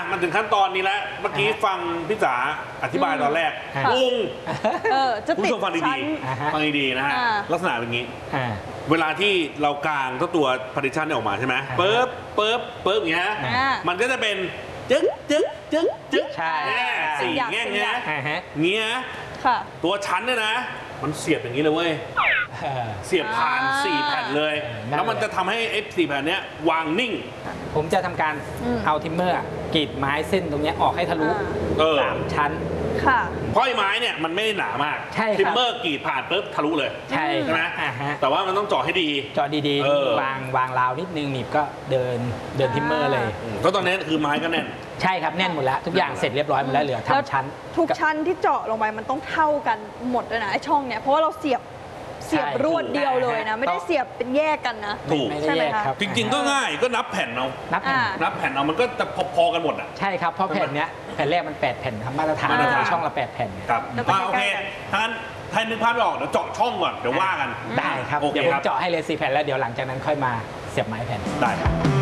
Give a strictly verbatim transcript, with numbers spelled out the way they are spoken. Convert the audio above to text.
มันถึงขั้นตอนนี้แล้วเมื่อกี้ฟังพี่จ๋าอธิบายตอนแรกงงเออจะติดฟังดีๆฟังดีๆนะฮะลักษณะเป็นอย่างนี้เวลาที่เรากางเจ้าตัว partition ออกมาใช่ไหมเปิ๊บเปิ๊บเปิ๊บอย่างเงี้ยมันก็จะเป็นจึ๊กจึ๊กจึ๊กจึ๊กสี่แง่งเงี้ยเงี้ยตัวชั้นเนี่ยนะมันเสียบอย่างนี้เลยเว้ยเสียบผ่านสี่แผ่นเลยแล้วมันจะทำให้ไอ้สี่แผ่นเนี้ยวางนิ่งผมจะทำการเอาทิมเมอร์กรีดไม้เส้นตรงนี้ออกให้ทะลุสามชั้นค่ะเพราะไอ้ไม้เนี่ยมันไม่ได้หนามากทิมเมอร์กรีดผ่านปุ๊บทะลุเลยใช่ไหมแต่ว่ามันต้องเจาะให้ดีเจาะดีๆวางวางราวนิดนึงหนีบก็เดินเดินทิมเมอร์เลยก็ตอนนี้คือไม้ก็แน่นใช่ครับแน่นหมดแล้วทุกอย่างเสร็จเรียบร้อยหมดแล้วเหลือทำชั้นทุกชั้นที่เจาะลงไปมันต้องเท่ากันหมดเลยนะไอ้ช่องเนี้ยเพราะว่าเราเสียบเสียบรวดเดียวเลยนะไม่ได้เสียบเป็นแยกกันนะถูกใช่ไหมครับจริงๆก็ง่ายก็นับแผ่นเอานับแผ่นนับแผ่นเอามันก็จะพอๆกันหมดอ่ะใช่ครับเพราะแผ่นเนี้ยแผ่นแรกมันแปดแผ่นทำมาตรฐานช่องละแปดแผ่นครับโอเคถ้างั้นให้นึกภาพไม่ออกเดี๋ยวเจาะช่องก่อนเดี๋ยวว่ากันได้ครับเดี๋ยวผมเจาะให้เลยสี่แผ่นแล้วเดี๋ยวหลังจากนั้นค่อยมาเสียบไม้แผ่นได้ครับ